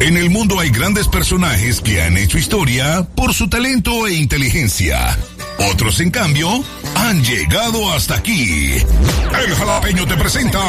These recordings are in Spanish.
En el mundo hay grandes personajes que han hecho historia por su talento e inteligencia. Otros, en cambio, han llegado hasta aquí. El Jalapeño te presenta...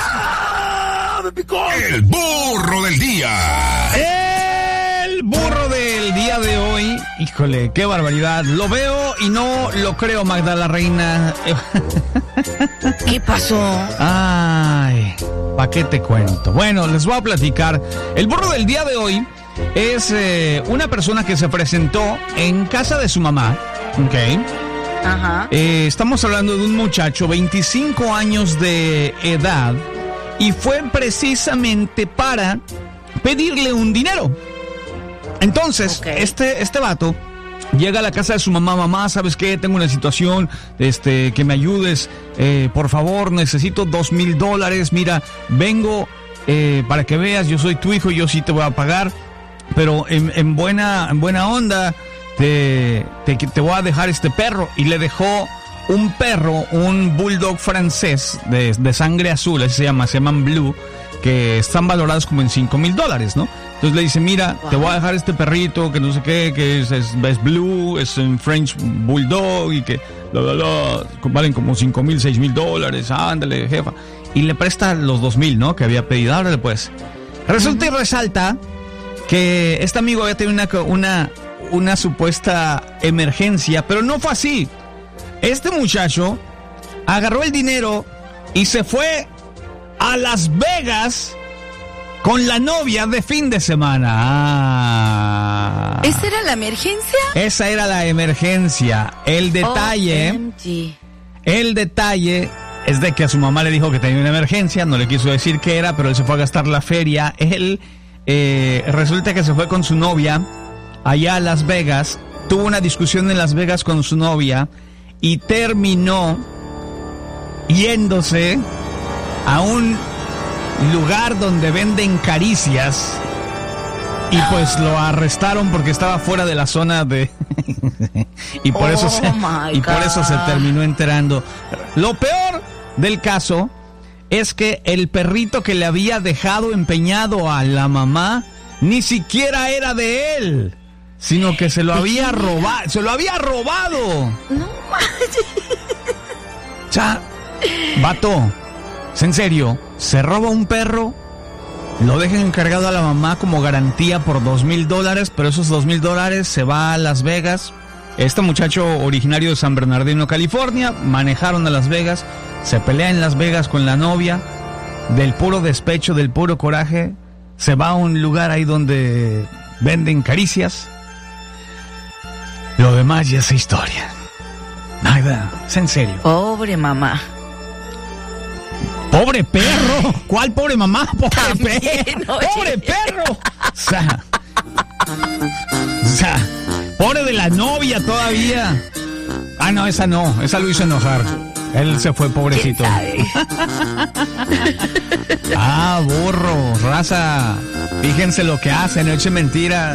El burro del día. El burro del día de hoy. Híjole, qué barbaridad. Lo veo y no lo creo, Magda la reina. ¿Qué pasó? Ay, ¿pa' qué te cuento? Bueno, les voy a platicar. El burro del día de hoy es una persona que se presentó en casa de su mamá. Ok. Ajá. Estamos hablando de un muchacho, 25 años de edad, y fue precisamente para pedirle un dinero. Entonces, okay, este vato llega a la casa de su mamá. Mamá, ¿sabes qué? Tengo una situación, que me ayudes, por favor, necesito $2,000. Mira, vengo para que veas, yo soy tu hijo, yo sí te voy a pagar, pero en buena onda te voy a dejar este perro. Y le dejó un perro, un bulldog francés de sangre azul, así se llaman Blue, que están valorados como en $5,000, ¿no? Entonces le dice, mira, te voy a dejar este perrito, que no sé qué, que es Blue, es un French Bulldog, y que valen como $5,000, $6,000, ándale, jefa. Y le presta los $2,000, ¿no? Que había pedido. Ahora pues resulta y resalta que este amigo había tenido una supuesta emergencia, pero no fue así. Este muchacho agarró el dinero y se fue a Las Vegas con la novia de fin de semana. ¿Esa era la emergencia? Esa era la emergencia. El detalle es de que a su mamá le dijo que tenía una emergencia, no le quiso decir qué era, pero él se fue a gastar la feria. Él resulta que se fue con su novia allá a Las Vegas, tuvo una discusión en Las Vegas con su novia y terminó yéndose a un lugar donde venden caricias, y pues lo arrestaron porque estaba fuera de la zona de y por eso se terminó enterando. Lo peor del caso es que el perrito que le había dejado empeñado a la mamá ni siquiera era de él, sino que se lo había robado. No manches. O sea, vato, en serio, se roba un perro, lo dejan encargado a la mamá como garantía por $2,000, pero esos $2,000 se va a Las Vegas. Este muchacho, originario de San Bernardino, California, manejaron a Las Vegas, se pelea en Las Vegas con la novia, del puro despecho, del puro coraje, se va a un lugar ahí donde venden caricias. Lo demás ya es historia. Nada, es en serio. Pobre mamá. ¡Pobre perro! ¿Cuál pobre mamá? ¡Pobre perro! Oye. ¡Pobre perro! O sea, pobre de la novia todavía. Ah, no, esa lo hizo enojar. Él se fue, pobrecito. Ah, burro, raza. Fíjense lo que hacen, no echen mentiras.